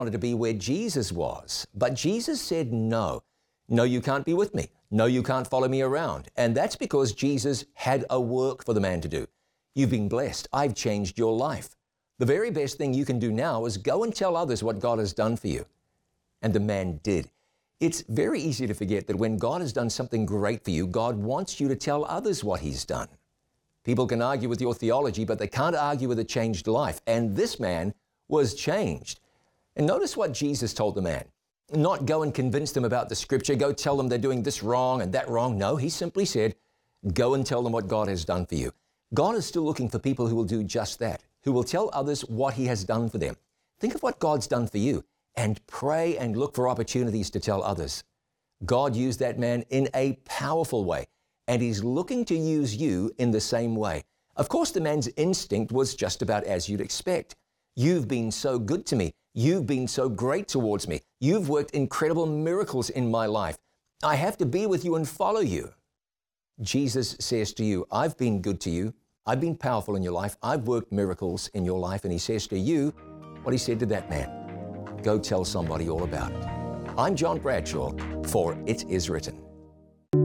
wanted to be where Jesus was. But Jesus said, no, you can't be with me. No, you can't follow me around. And that's because Jesus had a work for the man to do. You've been blessed. I've changed your life. The very best thing you can do now is go and tell others what God has done for you. And the man did. It's very easy to forget that when God has done something great for you, God wants you to tell others what He's done. People can argue with your theology, but they can't argue with a changed life. And this man was changed. And notice what Jesus told the man. Not go and convince them about the Scripture, go tell them they're doing this wrong and that wrong. No, He simply said, go and tell them what God has done for you. God is still looking for people who will do just that, who will tell others what He has done for them. Think of what God's done for you and pray and look for opportunities to tell others. God used that man in a powerful way, and He's looking to use you in the same way. Of course, the man's instinct was just about as you'd expect. You've been so good to me. You've been so great towards me. You've worked incredible miracles in my life. I have to be with you and follow you. Jesus says to you, I've been good to you. I've been powerful in your life. I've worked miracles in your life. And He says to you what He said to that man. Go tell somebody all about it. I'm John Bradshaw for It Is Written.